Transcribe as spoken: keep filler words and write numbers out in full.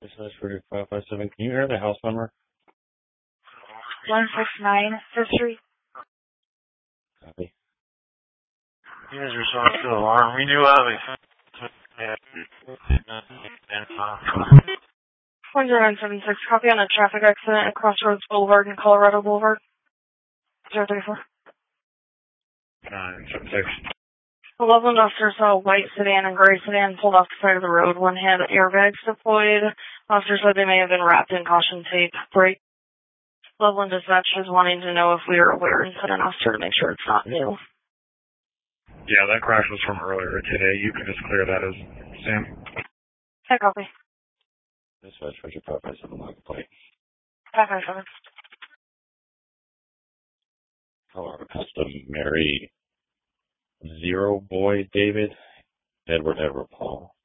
Dispatch for five five seven. Can you hear the house number? one six nine Fifth Street. Copy. Here's response to alarm. We knew of it. one zero nine seven six, copy on a traffic accident at Crossroads Boulevard and Colorado Boulevard. zero three four. nine seven six. The Loveland officer saw a white sedan and gray sedan pulled off the side of the road. One had airbags deployed. Officer said they may have been wrapped in caution tape. Brake. Loveland dispatch is wanting to know if we are aware and send an officer to make sure it's not new. Yeah, that crash was from earlier today. You can just clear that as Sam. Okay, copy. Dispatch for five five seven log plate. five five seven. Colorado Custom Mary Zero Boy David Edward Edward Paul.